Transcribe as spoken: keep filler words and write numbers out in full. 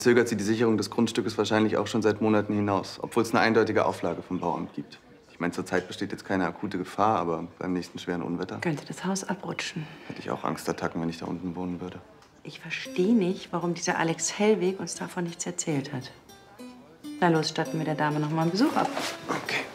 Zögert sie die Sicherung des Grundstückes wahrscheinlich auch schon seit Monaten hinaus, obwohl es eine eindeutige Auflage vom Bauamt gibt. Ich meine, zurzeit besteht jetzt keine akute Gefahr, aber beim nächsten schweren Unwetter Könnte das Haus abrutschen. hätte ich auch Angstattacken, wenn ich da unten wohnen würde. Ich verstehe nicht, warum dieser Alex Hellweg uns davon nichts erzählt hat. Na los, statten wir der Dame noch mal einen Besuch ab. Okay.